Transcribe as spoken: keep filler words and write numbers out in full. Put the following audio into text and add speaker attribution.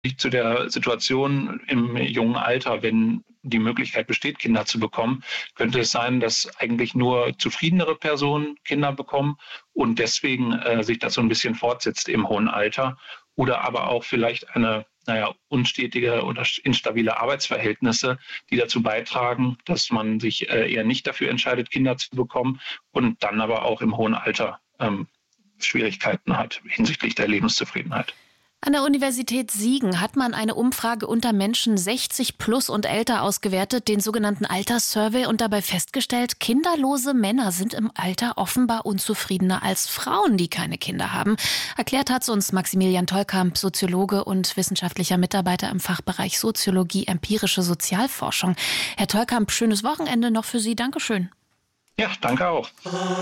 Speaker 1: zu der Situation im jungen Alter, wenn die Möglichkeit besteht, Kinder zu bekommen, könnte es sein, dass eigentlich nur zufriedenere Personen Kinder bekommen und deswegen äh, sich das so ein bisschen fortsetzt im hohen Alter. Oder aber auch vielleicht eine, naja, unstetige oder instabile Arbeitsverhältnisse, die dazu beitragen, dass man sich äh, eher nicht dafür entscheidet, Kinder zu bekommen und dann aber auch im hohen Alter ähm, Schwierigkeiten hat hinsichtlich der Lebenszufriedenheit.
Speaker 2: An der Universität Siegen hat man eine Umfrage unter Menschen sechzig plus und älter ausgewertet, den sogenannten Alterssurvey, und dabei festgestellt, kinderlose Männer sind im Alter offenbar unzufriedener als Frauen, die keine Kinder haben. Erklärt hat es uns Maximilian Tolkamp, Soziologe und wissenschaftlicher Mitarbeiter im Fachbereich Soziologie, empirische Sozialforschung. Herr Tolkamp, schönes Wochenende noch für Sie. Dankeschön.
Speaker 1: Ja, danke auch.